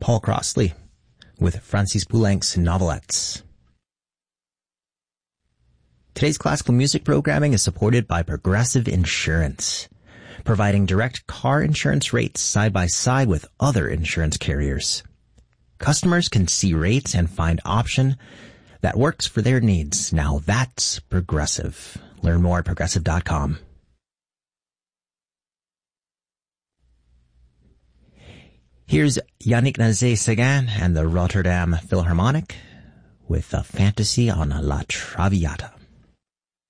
Paul Crossley with Francis Poulenc's novelettes. Today's classical music programming is supported by Progressive Insurance, providing direct car insurance rates side by side with other insurance carriers. Customers can see rates and find option that works for their needs. Now that's Progressive. Learn more at progressive.com. Here's Yannick Nézet-Séguin and the Rotterdam Philharmonic with a fantasy on La Traviata.